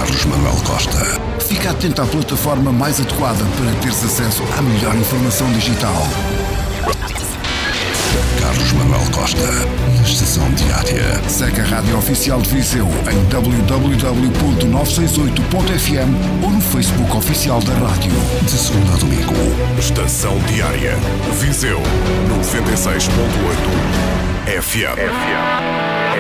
Carlos Manuel Costa. Fica atento à plataforma mais adequada para teres acesso à melhor informação digital. Carlos Manuel Costa, na Estação Diária. Segue a Rádio Oficial de Viseu em www.968.fm ou no Facebook Oficial da Rádio. De segunda a domingo. Estação Diária. Viseu 96.8 FM.